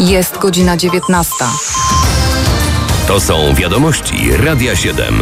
Jest godzina 19. To są wiadomości Radia 7.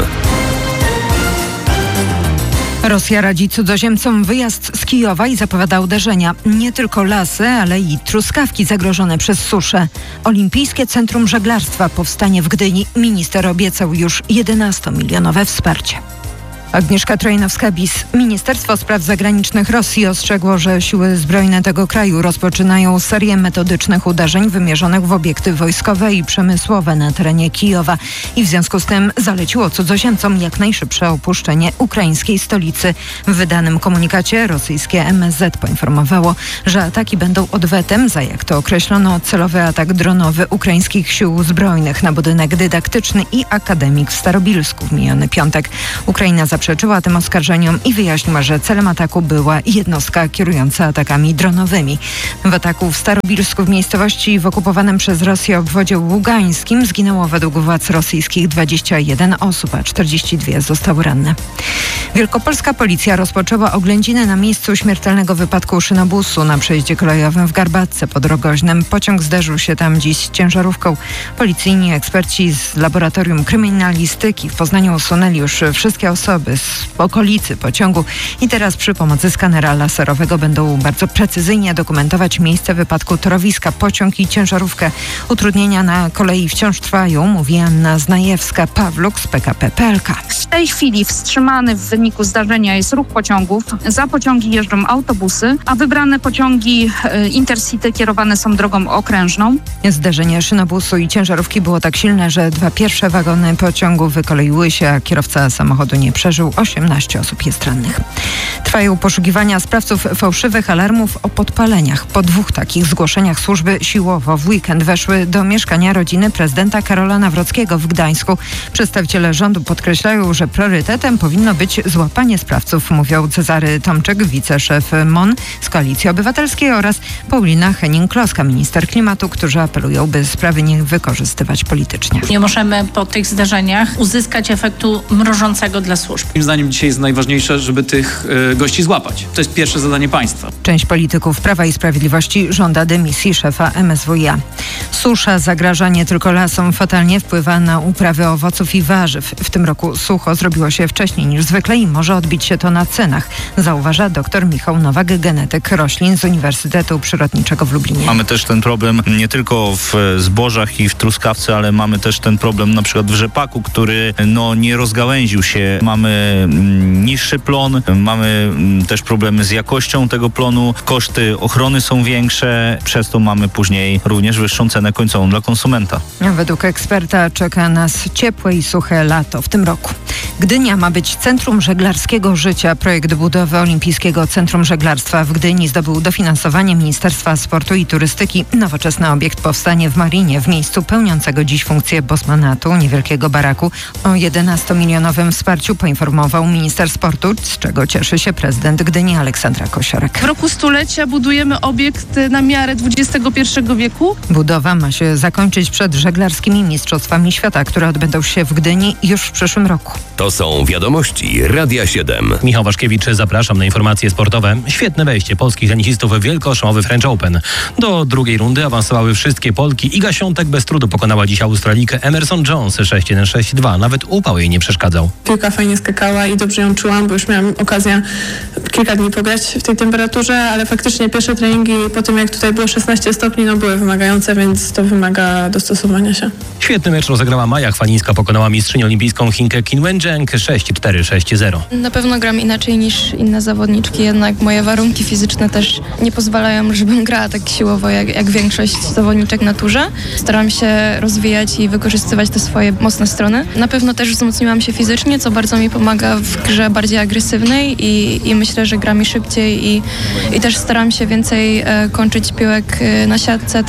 Rosja radzi cudzoziemcom wyjazd z Kijowa i zapowiada uderzenia. Nie tylko lasy, ale i truskawki zagrożone przez suszę. Olimpijskie Centrum Żeglarstwa powstanie w Gdyni. Minister obiecał już 11-milionowe wsparcie. Agnieszka Trojnowska-Bis. Ministerstwo Spraw Zagranicznych Rosji ostrzegło, że siły zbrojne tego kraju rozpoczynają serię metodycznych uderzeń wymierzonych w obiekty wojskowe i przemysłowe na terenie Kijowa i w związku z tym zaleciło cudzoziemcom jak najszybsze opuszczenie ukraińskiej stolicy. W wydanym komunikacie rosyjskie MSZ poinformowało, że ataki będą odwetem za, jak to określono, celowy atak dronowy ukraińskich sił zbrojnych na budynek dydaktyczny i akademik w Starobilsku w miniony piątek. Ukraina zaprzeczyła tym oskarżeniom i wyjaśniła, że celem ataku była jednostka kierująca atakami dronowymi. W ataku w Starobilsku w miejscowości w okupowanym przez Rosję obwodzie ługańskim zginęło według władz rosyjskich 21 osób, a 42 zostały ranne. Wielkopolska policja rozpoczęła oględziny na miejscu śmiertelnego wypadku szynobusu na przejeździe kolejowym w Garbatce pod Rogoźnem. Pociąg zderzył się tam dziś z ciężarówką. Policyjni eksperci z Laboratorium Kryminalistyki w Poznaniu usunęli już wszystkie osoby z okolicy pociągu i teraz przy pomocy skanera laserowego będą bardzo precyzyjnie dokumentować miejsce wypadku, torowiska, pociąg i ciężarówkę. Utrudnienia na kolei wciąż trwają, mówi Anna Znajewska-Pawluk z PKP PLK. W tej chwili wstrzymany w wyniku zdarzenia jest ruch pociągów. Za pociągi jeżdżą autobusy, a wybrane pociągi Intercity kierowane są drogą okrężną. Zderzenie szynobusu i ciężarówki było tak silne, że 2 pierwsze wagony pociągu wykoleiły się, a kierowca samochodu nie przeżył. 18 osób jest rannych. Trwają poszukiwania sprawców fałszywych alarmów o podpaleniach. Po 2 takich zgłoszeniach służby siłowo w weekend weszły do mieszkania rodziny prezydenta Karola Nawrockiego w Gdańsku. Przedstawiciele rządu podkreślają, że priorytetem powinno być złapanie sprawców, mówią Cezary Tomczyk, wiceszef MON z Koalicji Obywatelskiej oraz Paulina Henning-Kloska, minister klimatu, którzy apelują, by sprawy nie wykorzystywać politycznie. Nie możemy po tych zdarzeniach uzyskać efektu mrożącego dla służb. Moim zdaniem dzisiaj jest najważniejsze, żeby tych gości złapać. To jest pierwsze zadanie państwa. Część polityków Prawa i Sprawiedliwości żąda dymisji szefa MSWiA. Susza zagraża nie tylko lasom, fatalnie wpływa na uprawy owoców i warzyw. W tym roku sucho zrobiło się wcześniej niż zwykle i może odbić się to na cenach, zauważa dr Michał Nowak, genetyk roślin z Uniwersytetu Przyrodniczego w Lublinie. Mamy też ten problem nie tylko w zbożach i w truskawce, ale mamy też ten problem na przykład w rzepaku, który nie rozgałęził się. Mamy niższy plon, mamy też problemy z jakością tego plonu, koszty ochrony są większe, przez to mamy później również wyższą cenę końcową dla konsumenta. Według eksperta czeka nas ciepłe i suche lato w tym roku. Gdynia ma być centrum żeglarskiego życia. Projekt budowy Olimpijskiego Centrum Żeglarstwa w Gdyni zdobył dofinansowanie Ministerstwa Sportu i Turystyki. Nowoczesny obiekt powstanie w Marinie, w miejscu pełniącego dziś funkcję bosmanatu, niewielkiego baraku. O 11-milionowym wsparciu poinformował minister sportu, z czego cieszy się prezydent Gdyni Aleksandra Kosiorek. W roku stulecia budujemy obiekt na miarę XXI wieku. Budowa ma się zakończyć przed żeglarskimi mistrzostwami świata, które odbędą się w Gdyni już w przyszłym roku. To są wiadomości Radia 7. Michał Waszkiewicz, zapraszam na informacje sportowe. Świetne wejście polskich tenisistów w wielkoszemowy French Open. Do drugiej rundy awansowały wszystkie Polki. Iga Świątek bez trudu pokonała dziś Australijkę Emerson Jones 6-1, 6-2. Nawet upał jej nie przeszkadzał. Piłka fajnie skakała i dobrze ją czułam, bo już miałam okazję kilka dni pograć w tej temperaturze, ale faktycznie pierwsze treningi po tym, jak tutaj było 16 stopni, były wymagające, więc to wymaga dostosowania się. Świetny mecz rozegrała Maja Chwalińska, pokonała mistrzynię olimpijską Chinkę Qin Wencheng 6-4, 6-0. Na pewno gram inaczej niż inne zawodniczki, jednak moje warunki fizyczne też nie pozwalają, żebym grała tak siłowo jak większość zawodniczek na turze. Staram się rozwijać i wykorzystywać te swoje mocne strony. Na pewno też wzmocniłam się fizycznie, co bardzo mi pomaga w grze bardziej agresywnej i myślę, że gra mi szybciej i też staram się więcej kończyć piłek na siatce,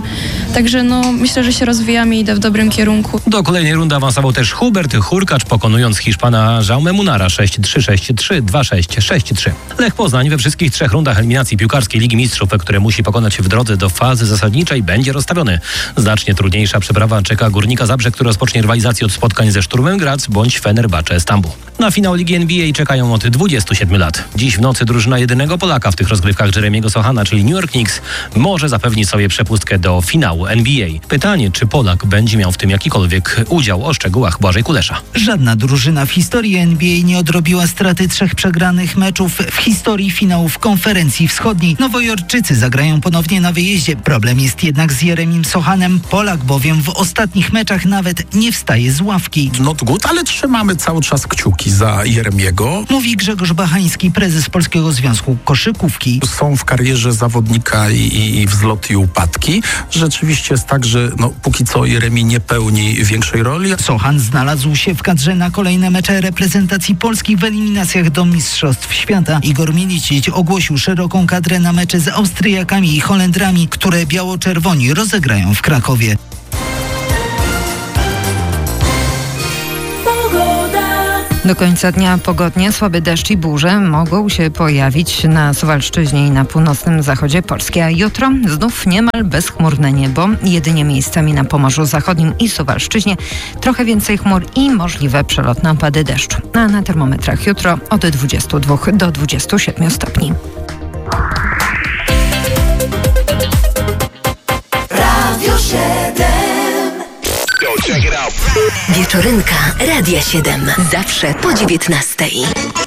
także myślę, że się rozwijam i idę w dobrym kierunku. Do kolejnej rundy awansował też Hubert Hurkacz, pokonując Hiszpana Jaume Munara 6-3, 6-3, 2-6, 6-3. Lech Poznań we wszystkich 3 rundach eliminacji piłkarskiej Ligi Mistrzów, które musi pokonać w drodze do fazy zasadniczej, będzie rozstawiony. Znacznie trudniejsza przeprawa czeka Górnika Zabrze, który rozpocznie rywalizację od spotkań ze Szturmem Graz bądź Fenerbahce Stambuł. Na finał Ligi NBA czekają od 27 lat. Dziś w nocy drużyna jedynego Polaka w tych rozgrywkach, Jeremiego Sochana, czyli New York Knicks, może zapewnić sobie przepustkę do finału NBA. Pytanie, czy Polak będzie miał w tym jakikolwiek udział? O szczegółach Błażej Kulesza. Żadna drużyna w historii NBA nie odrobiła straty 3 przegranych meczów w historii finałów Konferencji Wschodniej. Nowojorczycy zagrają ponownie na wyjeździe. Problem jest jednak z Jeremim Sochanem. Polak bowiem w ostatnich meczach nawet nie wstaje z ławki. Not good, ale trzymamy cały czas kciuki za Jeremiego. Mówi Grzegorz Bachański, prezes Polskiego Związku Koszykówki. Są w karierze zawodnika i wzloty i upadki. Rzeczywiście jest tak, że póki co Jeremi nie pełni większej roli. Sochan znalazł się w kadrze na kolejne mecze reprezentacji Polski w eliminacjach do Mistrzostw Świata. Igor Milicic ogłosił szeroką kadrę na mecze z Austriakami i Holendrami, które biało-czerwoni rozegrają w Krakowie. Do końca dnia pogodnie, słaby deszcz i burze mogą się pojawić na Suwalszczyźnie i na północnym zachodzie Polski, a jutro znów niemal bezchmurne niebo, jedynie miejscami na Pomorzu Zachodnim i Suwalszczyźnie trochę więcej chmur i możliwe przelotne opady deszczu. A na termometrach jutro od 22 do 27 stopni. Radio 7. Wieczorynka Radia 7. Zawsze po 19.